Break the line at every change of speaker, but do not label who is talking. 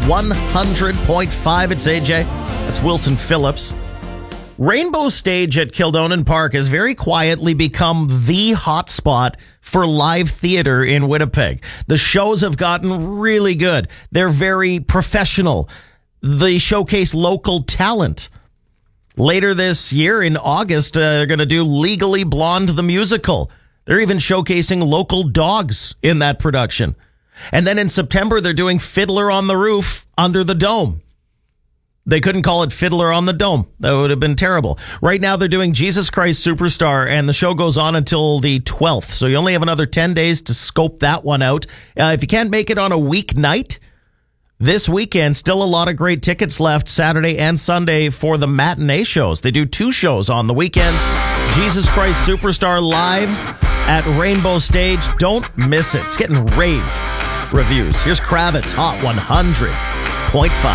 100.5. It's AJ. That's Wilson Phillips. Rainbow Stage at Kildonan Park has very quietly become the hotspot for live theater in Winnipeg. The shows have gotten really good. They're very professional. They showcase local talent. Later this year, in August, they're going to do Legally Blonde the musical. They're even showcasing local dogs in that production. And then in September, they're doing Fiddler on the Roof under the dome. They couldn't call it Fiddler on the Dome. That would have been terrible. Right now, they're doing Jesus Christ Superstar, and the show goes on until the 12th. So you only have another 10 days to scope that one out. If you can't make it on a weeknight, this weekend, still a lot of great tickets left Saturday and Sunday for the matinee shows. They do 2 shows on the weekends. Jesus Christ Superstar live at Rainbow Stage. Don't miss it. It's getting rave reviews. Here's Kravitz, Hot 100.5.